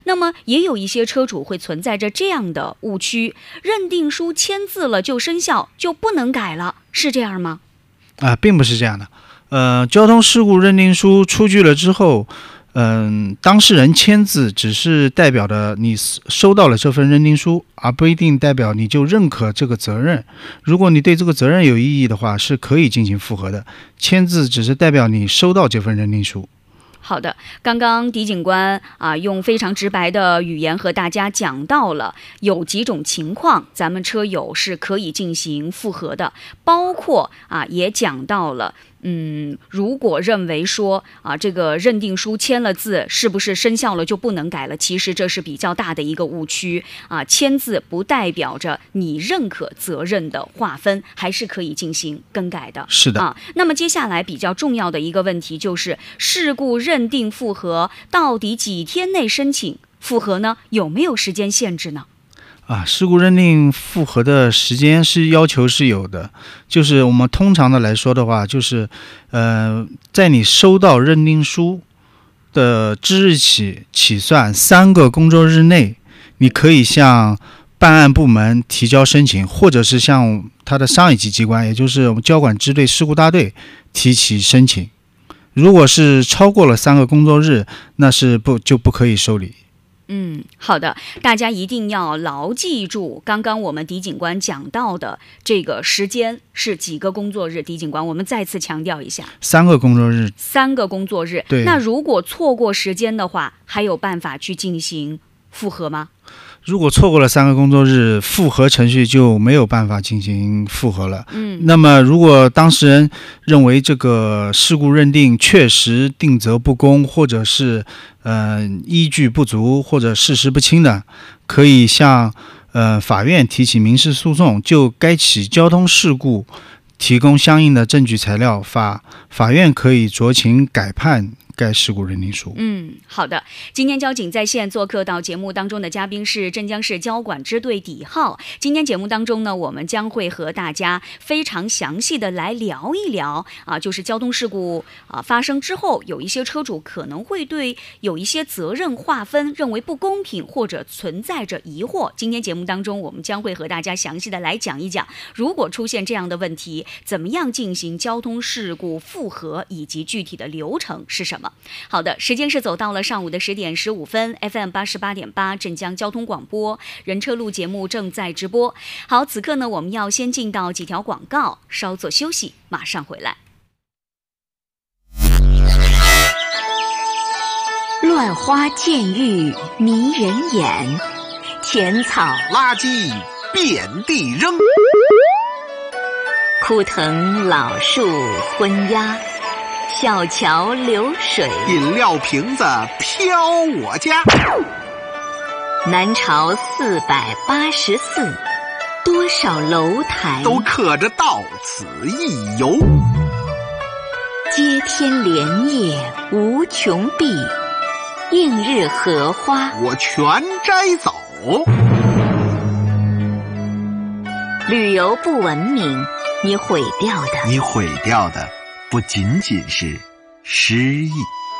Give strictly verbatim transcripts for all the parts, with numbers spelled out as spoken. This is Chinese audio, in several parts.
那么也有一些车主会存在着这样的误区，认定书签字了就生效，就不能改了，是这样吗？ 啊，并不是这样的。呃，交通事故认定书出具了之后，嗯、呃，当事人签字只是代表的你收到了这份认定书，而不一定代表你就认可这个责任。如果你对这个责任有异议的话，是可以进行复核的。签字只是代表你收到这份认定书。 好的，刚刚狄警官啊用非常直白的语言和大家讲到了有几种情况咱们车友是可以进行复核的，包括啊也讲到了嗯，如果认为说啊这个认定书签了字是不是生效了就不能改了，其实这是比较大的一个误区啊，签字不代表着你认可责任的划分，还是可以进行更改的。 是的啊，那么接下来比较重要的一个问题就是事故认定复核到底几天内申请复核呢？有没有时间限制呢？ 啊，事故认定复核的时间是要求是有的，就是我们通常的来说的话，就是呃，在你收到认定书的之日起起算三个工作日内，你可以向办案部门提交申请，或者是向他的上一级机关，也就是我们交管支队事故大队提起申请。如果是超过了三个工作日，那是不就不可以受理。 嗯，好的，大家一定要牢记住刚刚我们狄警官讲到的这个时间是几个工作日。狄警官，我们再次强调一下， 三个工作日。 三个工作日。 对。 那如果错过时间的话，还有办法去进行复核吗？ 如果错过了三个工作日，复核程序就没有办法进行复核了。 嗯， 那么如果当事人认为这个事故认定确实定责不公，或者是呃依据不足或者事实不清的，可以向呃法院提起民事诉讼，就该起交通事故提供相应的证据材料，法法院可以酌情改判该事故认定书。 嗯，好的。今天交警在线做客到节目当中的嘉宾是镇江市交管支队底浩。今天节目当中呢，我们将会和大家非常详细的来聊一聊啊，就是交通事故啊发生之后，有一些车主可能会对有一些责任划分认为不公平或者存在着疑惑。今天节目当中，我们将会和大家详细的来讲一讲，如果出现这样的问题，怎么样进行交通事故复核，以及具体的流程是什么。好的，时间是走到了上午的十点十五分 ，F M 八十八点八镇江交通广播人车路节目正在直播。好，此刻呢，我们要先进到几条广告，稍作休息，马上回来。 乱花渐欲迷人眼，浅草垃圾遍地扔， 枯藤老树昏鸦，小桥流水， 饮料瓶子飘我家。 南朝四百八十寺，多少楼台都刻着到此一游。 接天莲叶无穷碧，映日荷花我全摘走。 旅游不文明，你毁掉的， 你毁掉的不仅仅是诗意。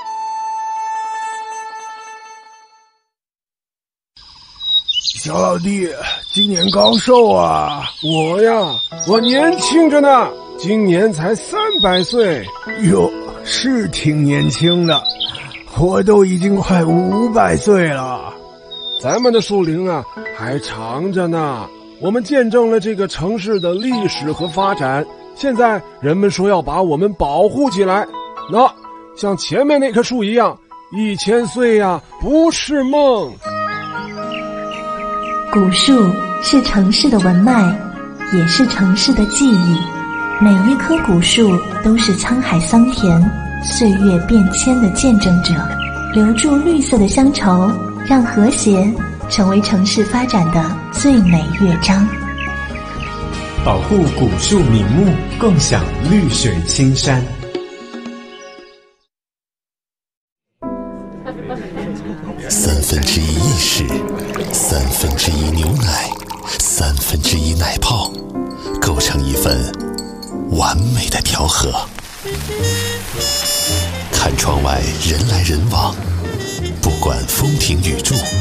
小老弟，今年高寿啊？我呀，我年轻着呢，今年才三百岁。哟，是挺年轻的，我都已经快五百岁了。咱们的树龄啊，还长着呢。我们见证了这个城市的历史和发展，现在人们说要把我们保护起来。那像前面那棵树一样，一千岁呀，不是梦。 古树是城市的文脉，也是城市的记忆。每一棵古树都是沧海桑田、岁月变迁的见证者，留住绿色的乡愁，让和谐成为城市发展的最美乐章。 保护古树名木，共享绿水青山。 三分之一意识，三分之一牛奶，三分之一奶泡，构成一份完美的调和。看窗外人来人往，不管风停雨住。